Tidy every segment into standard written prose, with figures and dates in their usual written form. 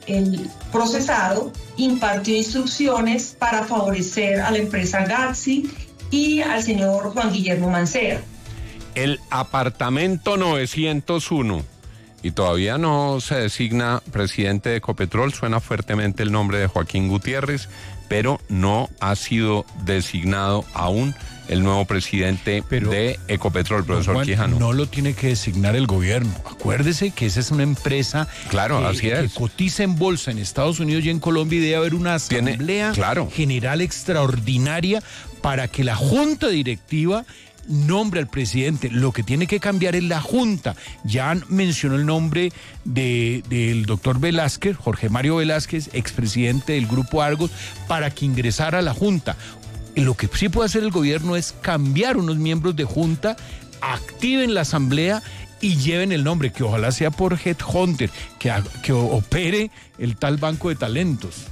el procesado impartió instrucciones para favorecer a la empresa Gatsi y al señor Juan Guillermo Mancera. El apartamento 901, y todavía no se designa presidente de Ecopetrol, suena fuertemente el nombre de Joaquín Gutiérrez, pero no ha sido designado aún el nuevo presidente de Ecopetrol, profesor Juan, Quijano. No lo tiene que designar el gobierno. Acuérdese que esa es una empresa que cotiza en bolsa en Estados Unidos y en Colombia, y debe haber una asamblea general extraordinaria para que la junta directiva nombre al presidente. Lo que tiene que cambiar es la junta. Ya mencionó el nombre del doctor Velázquez, Jorge Mario Velázquez, expresidente del Grupo Argos, para que ingresara a la junta. Lo que sí puede hacer el gobierno es cambiar unos miembros de junta, activen la asamblea y lleven el nombre, que ojalá sea por Headhunter, que opere el tal banco de talentos.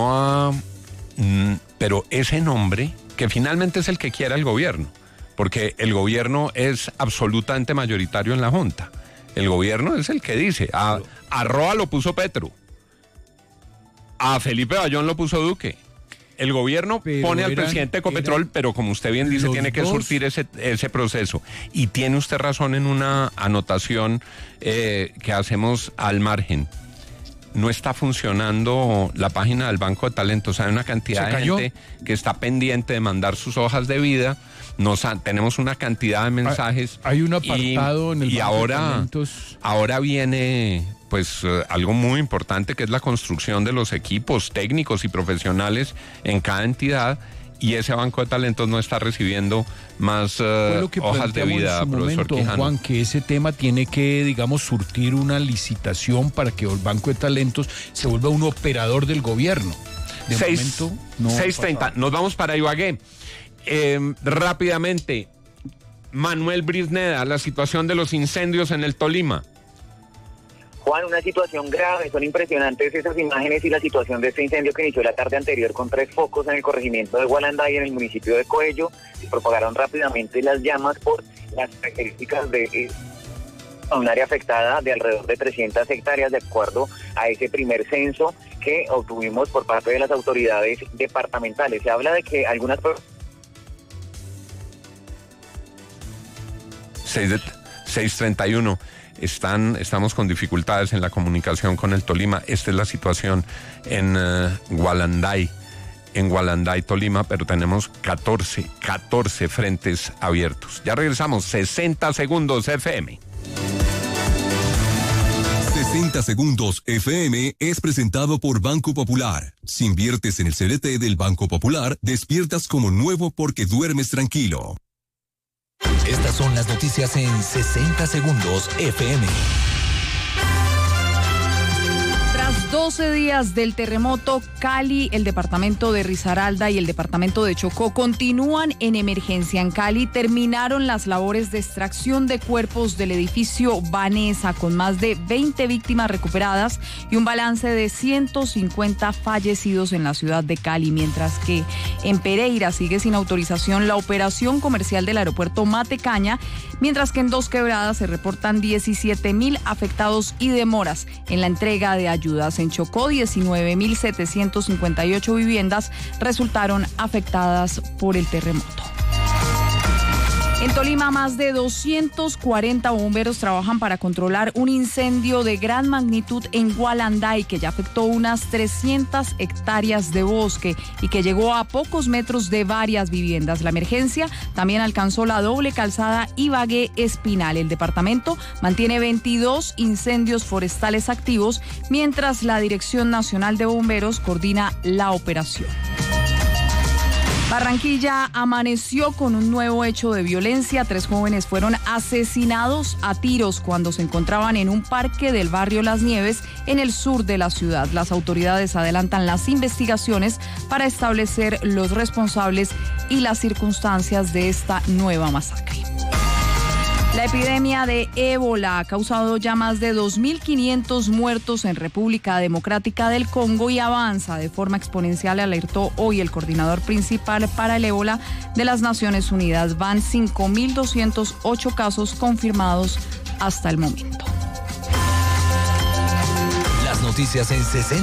Pero ese nombre, que finalmente es el que quiera el gobierno, porque el gobierno es absolutamente mayoritario en la junta. El gobierno es el que dice, a Roa lo puso Petro, a Felipe Bayón lo puso Duque. El gobierno pone al presidente de Ecopetrol, pero como usted bien dice, tiene que surtir ese proceso. Y tiene usted razón en una anotación que hacemos al margen. No está funcionando la página del Banco de Talentos. Hay una cantidad de gente que está pendiente de mandar sus hojas de vida. Tenemos una cantidad de mensajes. Hay un apartado en el Banco de Talentos. Ahora viene algo muy importante, que es la construcción de los equipos técnicos y profesionales en cada entidad, y ese Banco de Talentos no está recibiendo más hojas de vida, en su momento, Juan, que ese tema tiene que, digamos, surtir una licitación para que el Banco de Talentos se vuelva un operador del gobierno. De momento, no 6:30, nos vamos para Ibagué. Rápidamente, Manuel Brisneda, la situación de los incendios en el Tolima. Juan, una situación grave, son impresionantes esas imágenes y la situación de este incendio que inició la tarde anterior con 3 focos en el corregimiento de Gualanday, en el municipio de Coello. Se propagaron rápidamente las llamas por las características de un área afectada de alrededor de 300 hectáreas, de acuerdo a ese primer censo que obtuvimos por parte de las autoridades departamentales. Se habla de que algunas... 6:31. Estamos con dificultades en la comunicación con el Tolima. Esta es la situación en Gualanday, Tolima, pero tenemos 14 frentes abiertos. Ya regresamos, 60 segundos FM. 60 segundos FM es presentado por Banco Popular. Si inviertes en el CDT del Banco Popular, despiertas como nuevo porque duermes tranquilo. Estas son las noticias en 60 segundos FM. Tras 12 días del terremoto, Cali, el departamento de Risaralda y el departamento de Chocó continúan en emergencia. En Cali terminaron las labores de extracción de cuerpos del edificio Vanessa, con más de 20 víctimas recuperadas y un balance de 150 fallecidos en la ciudad de Cali, mientras que en Pereira sigue sin autorización la operación comercial del aeropuerto Matecaña, mientras que en Dos Quebradas se reportan 17.000 afectados y demoras en la entrega de ayudas. En Chocó, 19.758 viviendas resultaron afectadas por el terremoto. En Tolima, más de 240 bomberos trabajan para controlar un incendio de gran magnitud en Gualanday, que ya afectó unas 300 hectáreas de bosque y que llegó a pocos metros de varias viviendas. La emergencia también alcanzó la doble calzada Ibagué-Espinal. El departamento mantiene 22 incendios forestales activos, mientras la Dirección Nacional de Bomberos coordina la operación. Barranquilla amaneció con un nuevo hecho de violencia. 3 jóvenes fueron asesinados a tiros cuando se encontraban en un parque del barrio Las Nieves, en el sur de la ciudad. Las autoridades adelantan las investigaciones para establecer los responsables y las circunstancias de esta nueva masacre. La epidemia de ébola ha causado ya más de 2.500 muertos en República Democrática del Congo y avanza de forma exponencial, alertó hoy el coordinador principal para el ébola de las Naciones Unidas. Van 5.208 casos confirmados hasta el momento. Las noticias en 60